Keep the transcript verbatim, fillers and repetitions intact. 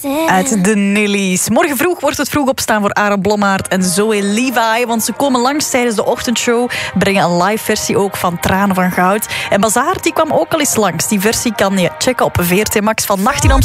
Uit de Nillies. Morgen vroeg wordt het vroeg opstaan voor Aaron Blommaert en Zoe Levi, want ze komen langs tijdens de ochtendshow, brengen een live versie ook van Tranen van Goud. En Bazaar die kwam ook al eens langs. Die versie kan je checken op V R T Max van Nacht in Amsterdam.